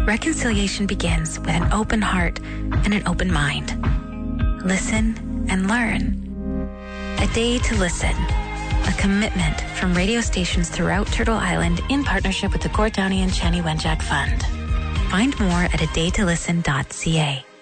Reconciliation begins with an open heart and an open mind. Listen and learn. A Day to Listen, a commitment from radio stations throughout Turtle Island in partnership with the Gord Downey and Chani Wenjack Fund. Find more at adaytolisten.ca.